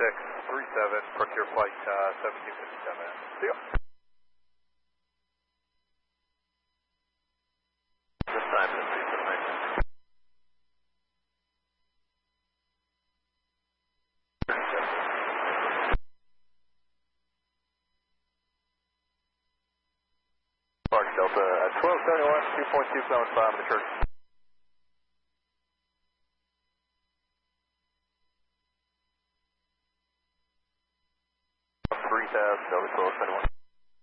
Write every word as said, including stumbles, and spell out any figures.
six three seven, procure flight uh, seventeen fifty-seven. See ya. This time is three seven nine. Park Delta at twelve seventy-one, two point two seven five in the church. three thousand, Delta twelve seventy-one.